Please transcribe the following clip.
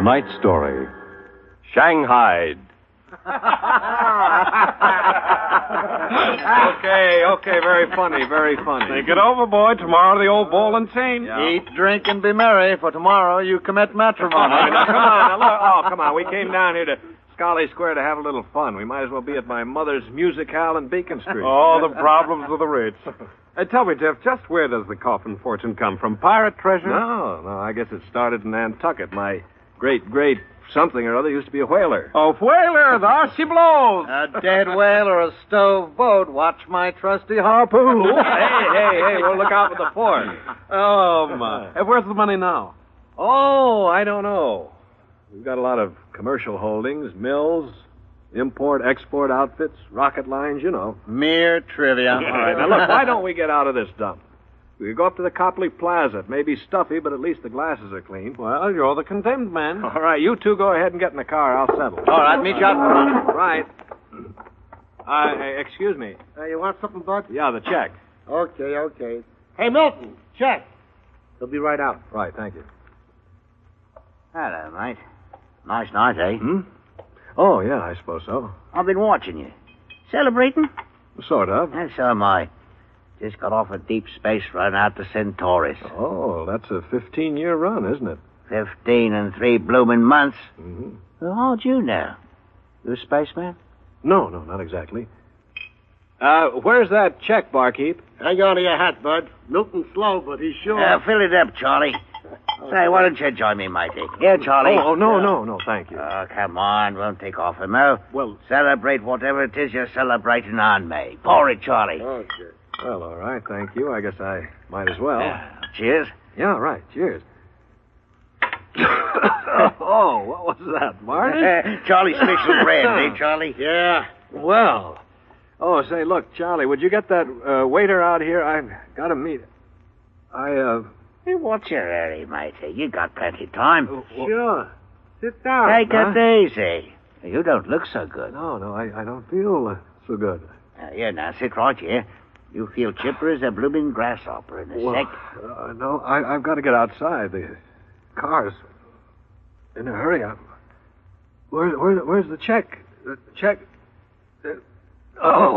Night Story. Shanghaied. Okay, very funny. Think it over, boy. Tomorrow the old ball and chain. Yeah. Eat, drink, and be merry, for tomorrow you commit matrimony. Now, come on. Now, look. Come on. We came down here to Scully Square to have a little fun. We might as well be at my mother's musicale in Beacon Street. All the problems of the rich. Tell me, Jeff, just where does the coffin fortune come from? Pirate treasure? No, I guess it started in Nantucket. My great something or other used to be a whaler. Oh, whaler, there she blows. A dead whale or a stove boat. Watch my trusty harpoon. Hey, we'll look out for the fort. Oh, my. Where's the money now? Oh, I don't know. We've got a lot of commercial holdings, mills, import, export outfits, rocket lines, you know. Mere trivia. All right, now look, why don't we get out of this dump? We could go up to the Copley Plaza. It may be stuffy, but at least the glasses are clean. Well, you're the condemned man. All right, you two go ahead and get in the car. I'll settle. All right, meet you out front. Right. Excuse me. You want something, Bud? Yeah, the check. Okay. Hey, Milton, check. They'll be right out. Right, thank you. Hello, mate. Nice night, eh? Oh, yeah, I suppose so. I've been watching you. Celebrating? Sort of. And so am I. Just got off a deep space run out to Centaurus. Oh, that's a 15-year run, isn't it? 15 and 3 blooming months. Mm-hmm. Well, how'd you know? You a spaceman? No, not exactly. Where's that check, barkeep? Hang on to your hat, Bud. Milton's slow, but he's sure. Fill it up, Charlie. Say, why don't you join me, matey? Here, Charlie. Oh, no, thank you. Oh, come on. Won't take off him, no. Well, celebrate whatever it is you're celebrating on me. Pour it, Charlie. Okay. Well, all right, thank you. I guess I might as well. Cheers. Yeah, right, cheers. Oh, what was that, Marty? Charlie special brand, eh, Charlie? Yeah, well. Oh, say, look, Charlie, would you get that waiter out here? I've got to meet... Hey, what's your hurry, matey? You got plenty of time. Sure. Sit down. Take it easy. You don't look so good. No, I don't feel so good. Here, now, sit right here. You feel chipper as a blooming grasshopper in a sec. No, I've got to get outside. The car's in a hurry. Where's the check? The check... Oh,